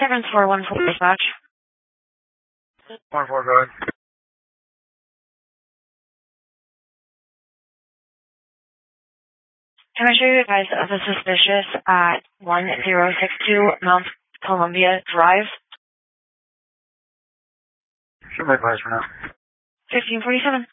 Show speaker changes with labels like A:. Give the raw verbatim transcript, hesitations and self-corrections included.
A: seven four one four dispatch.
B: one four, go ahead.
A: Can I show you guys of a suspicious at one zero six two Mount Columbia Drive?
B: Show my advice for now.
A: fifteen forty-seven.